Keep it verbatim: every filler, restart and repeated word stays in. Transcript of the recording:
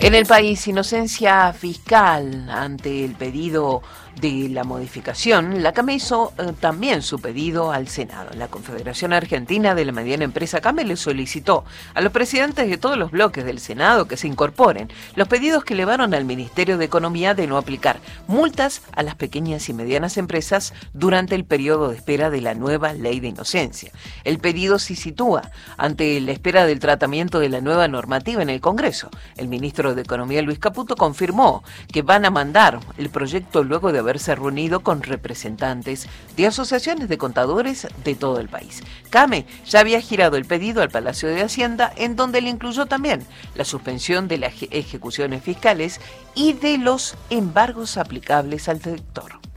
En el país, inocencia fiscal ante el pedido de la modificación. La CAME hizo eh, también su pedido al Senado. La Confederación Argentina de la Mediana Empresa CAME le solicitó a los presidentes de todos los bloques del Senado que se incorporen los pedidos que elevaron al Ministerio de Economía de no aplicar multas a las pequeñas y medianas empresas durante el periodo de espera de la nueva ley de inocencia. El pedido se sitúa ante la espera del tratamiento de la nueva normativa en el Congreso. El ministro de Economía, Luis Caputo, confirmó que van a mandar el proyecto luego de haberse reunido con representantes de asociaciones de contadores de todo el país. CAME ya había girado el pedido al Palacio de Hacienda, en donde le incluyó también la suspensión de las ejecuciones fiscales y de los embargos aplicables al sector.